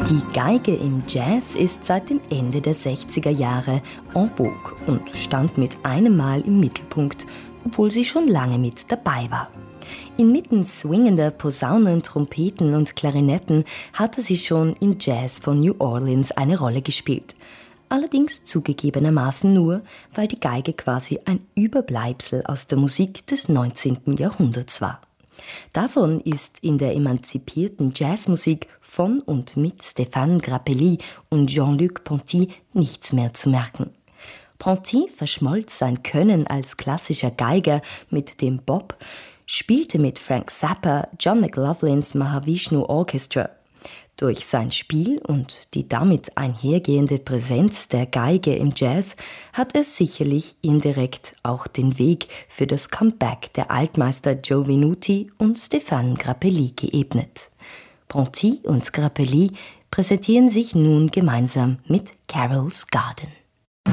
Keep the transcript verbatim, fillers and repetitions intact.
Die Geige im Jazz ist seit dem Ende der sechziger Jahre en vogue und stand mit einem Mal im Mittelpunkt, obwohl sie schon lange mit dabei war. Inmitten swingender Posaunen, Trompeten und Klarinetten hatte sie schon im Jazz von New Orleans eine Rolle gespielt. Allerdings zugegebenermaßen nur, weil die Geige quasi ein Überbleibsel aus der Musik des neunzehnten Jahrhunderts war. Davon ist in der emanzipierten Jazzmusik von und mit Stéphane Grappelli und Jean-Luc Ponty nichts mehr zu merken. Ponty verschmolz sein Können als klassischer Geiger mit dem Bop, spielte mit Frank Zappa John McLaughlins Mahavishnu Orchestra. Durch sein Spiel und die damit einhergehende Präsenz der Geige im Jazz hat er sicherlich indirekt auch den Weg für das Comeback der Altmeister Joe Venuti und Stéphane Grappelli geebnet. Ponty und Grappelli präsentieren sich nun gemeinsam mit Carol's Garden.